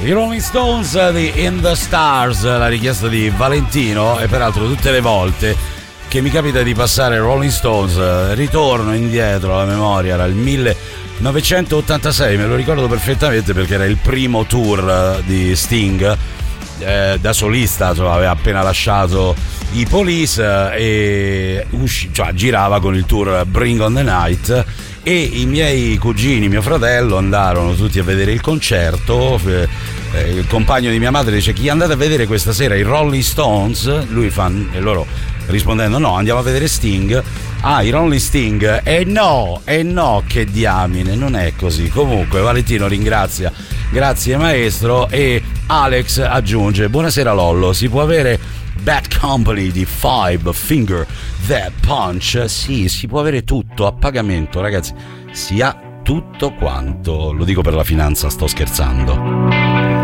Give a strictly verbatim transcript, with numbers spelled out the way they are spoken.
I Rolling Stones di In the Stars, la richiesta di Valentino, e peraltro tutte le volte che mi capita di passare Rolling Stones ritorno indietro alla memoria, era il millenovecentottantasei, me lo ricordo perfettamente perché era il primo tour di Sting eh, da solista, cioè aveva appena lasciato i Police e usci- cioè, girava con il tour Bring on the Night, e i miei cugini, mio fratello, andarono tutti a vedere il concerto. Eh, il compagno di mia madre dice: chi andate a vedere questa sera? I Rolling Stones? Lui fa, e loro rispondendo: no, andiamo a vedere Sting. Ah, i Rolling Sting? E eh no, e eh no, che diamine, non è così. Comunque Valentino ringrazia, grazie maestro, e Alex aggiunge: buonasera Lollo, si può avere Bad Company di Five Finger Death Punch? Sì, si può avere tutto a pagamento, ragazzi, si ha tutto quanto. Lo dico per la finanza, sto scherzando.